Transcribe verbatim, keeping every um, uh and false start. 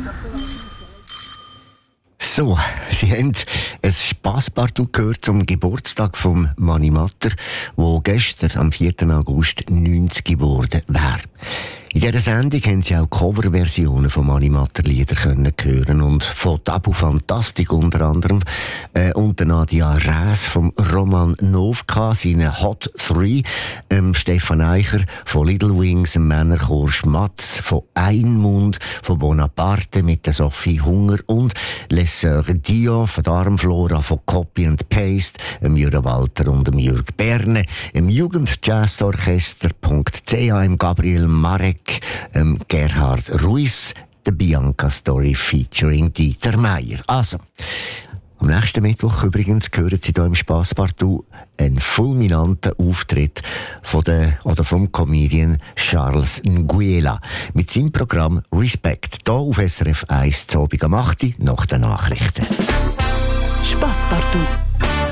So, Sie haben ein Spasspartout gehört zum Geburtstag von Mani Matter, der gestern, am vierten August, neunzig geworden wäre. In dieser Sendung haben Sie auch Coverversionen von Mani Matter Lieder können hören und von Tabu Fantastik unter anderem äh, und der Nadia Räs vom Roman Novka, seine Hot Three, ähm, Stefan Eicher von Little Wings, dem Männerchor Schmatz, von Einmund, von Bonaparte mit der Sophie Hunger und Les Sœurs Dio von der Armflora, von Copy and Paste, dem Jürgen Walter und dem Jürg Berne, im Jugendjazzorchester.ch, im Gabriel Marek, ähm, Gerhard Ruiz, der Bianca Story featuring Dieter Meier. Also, am nächsten Mittwoch übrigens hören Sie hier im Spasspartout einen fulminanten Auftritt von der, oder vom Comedian Charles Nguela mit seinem Programm Respect, hier auf S R F eins zu Abend am acht Uhr nach den Nachrichten. Spasspartout.